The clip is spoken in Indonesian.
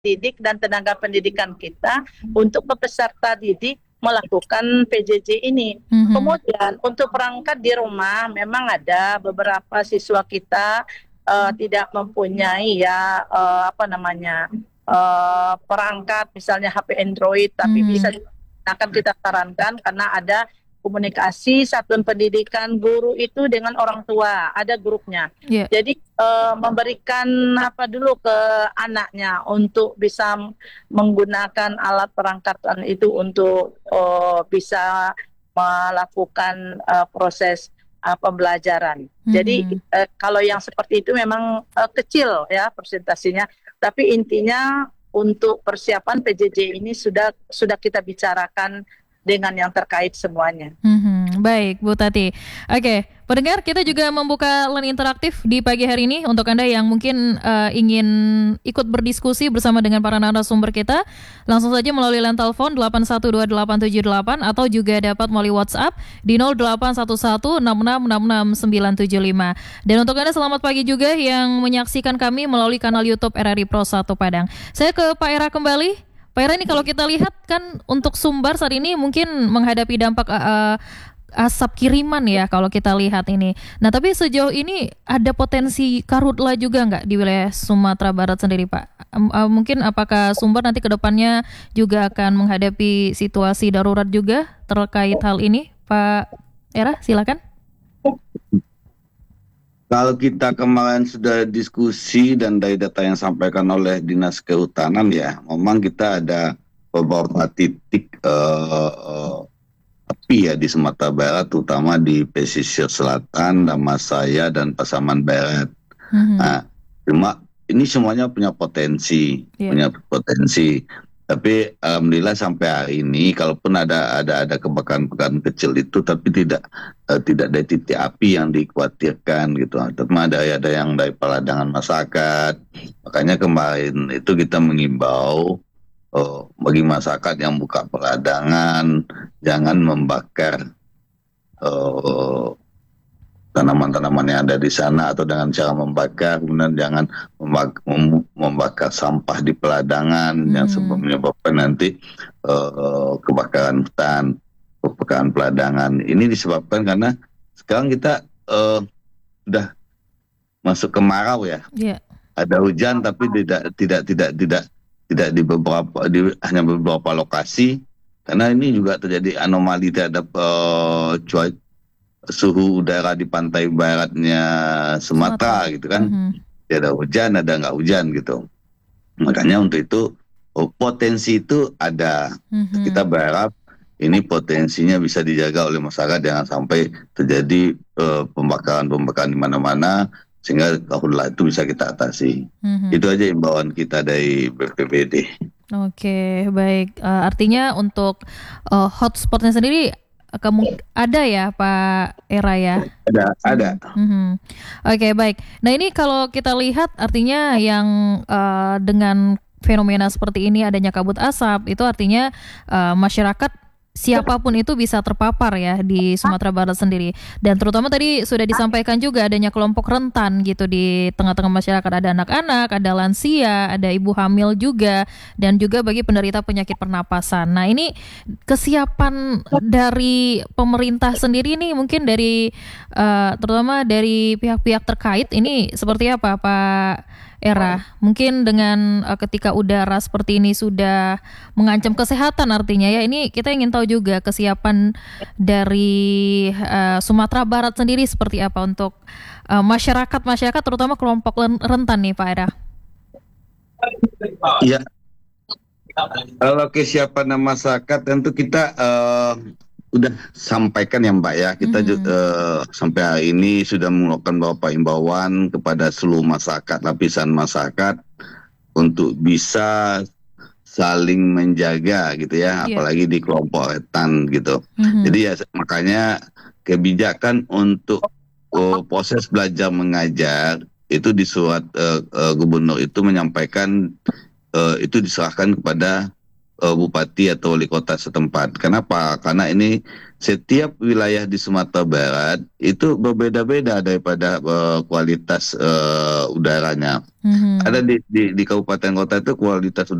didik dan tenaga pendidikan kita untuk peserta didik melakukan PJJ ini. Kemudian untuk perangkat di rumah memang ada beberapa siswa kita tidak mempunyai perangkat misalnya HP Android, tapi bisa akan kita sarankan karena ada komunikasi satuan pendidikan guru itu dengan orang tua, ada grupnya. Jadi memberikan dulu ke anaknya untuk bisa menggunakan alat perangkatan itu untuk bisa melakukan proses pembelajaran. Jadi kalau yang seperti itu memang kecil ya persentasenya, tapi intinya untuk persiapan PJJ ini sudah kita bicarakan dengan yang terkait semuanya. Baik, Bu Tati. Oke, pendengar, kita juga membuka line interaktif di pagi hari ini untuk Anda yang mungkin ingin ikut berdiskusi bersama dengan para narasumber kita. Langsung saja melalui line telepon 8122878 atau juga dapat melalui WhatsApp di 081166669975. Dan untuk Anda selamat pagi juga yang menyaksikan kami melalui kanal YouTube RRI Pro 1 Padang. Saya ke Pak Era kembali. Pak Era, ini kalau kita lihat kan untuk Sumbar saat ini mungkin menghadapi dampak asap kiriman ya kalau kita lihat ini. Nah, tapi sejauh ini ada potensi karhutla juga nggak di wilayah Sumatera Barat sendiri, Pak? Mungkin apakah Sumbar nanti ke depannya juga akan menghadapi situasi darurat juga terkait hal ini? Pak Era, silakan. Kalau kita kemarin sudah diskusi dan dari data yang disampaikan oleh Dinas Kehutanan ya, memang kita ada beberapa titik api ya di Sumatera Barat, terutama di pesisir selatan, Damansaya dan Pasaman Barat. Nah, cuma ini semuanya punya potensi. Tapi alhamdulillah sampai hari ini, kalaupun ada kebakaran kecil itu, tapi tidak ada titik api yang dikhawatirkan gitu. Tapi ada yang dari peladangan masyarakat. Makanya kemarin itu kita mengimbau bagi masyarakat yang buka peladangan jangan membakar tanaman-tanaman yang ada di sana atau dengan cara membakar, kemudian jangan membakar sampah di peladangan yang sebelumnya menyebabkan nanti kebakaran hutan, kebakaran peladangan. Ini disebabkan karena sekarang kita sudah masuk kemarau ya. Ada hujan tapi tidak hanya beberapa lokasi, karena ini juga terjadi anomali terhadap cuaca. Suhu udara di pantai baratnya Sumatera gitu kan, ada hujan ada nggak hujan gitu. Makanya untuk itu potensi itu ada. Kita berharap ini potensinya bisa dijaga oleh masyarakat, jangan sampai terjadi pembakaran di mana-mana sehingga karhutla itu bisa kita atasi. Itu aja imbauan kita dari BPBD. Oke, baik. Artinya untuk hotspotnya sendiri ada ya Pak Era ya? Ada. Oke, baik. Nah, ini kalau kita lihat artinya yang dengan fenomena seperti ini adanya kabut asap itu artinya masyarakat siapapun itu bisa terpapar ya di Sumatera Barat sendiri. Dan terutama tadi sudah disampaikan juga adanya kelompok rentan gitu di tengah-tengah masyarakat. Ada anak-anak, ada lansia, ada ibu hamil juga, dan juga bagi penderita penyakit pernapasan. Nah, ini kesiapan dari pemerintah sendiri nih mungkin dari terutama dari pihak-pihak terkait ini seperti apa Pak Era? Mungkin dengan ketika udara seperti ini sudah mengancam kesehatan artinya ya, ini kita ingin tahu juga kesiapan dari Sumatera Barat sendiri seperti apa untuk masyarakat terutama kelompok rentan nih Pak Era. Iya. Kalau kesiapan masyarakat tentu kita udah sampaikan ya Mbak ya, kita sampai hari ini sudah melakukan beberapa imbauan kepada seluruh masyarakat, lapisan masyarakat untuk bisa saling menjaga gitu ya, apalagi di kelompok rentan gitu. Jadi ya makanya kebijakan untuk proses belajar mengajar itu di surat gubernur itu menyampaikan itu diserahkan kepada bupati atau wali kota setempat. Kenapa? Karena ini setiap wilayah di Sumatera Barat itu berbeda-beda daripada kualitas udaranya. Ada di kabupaten kota itu kualitas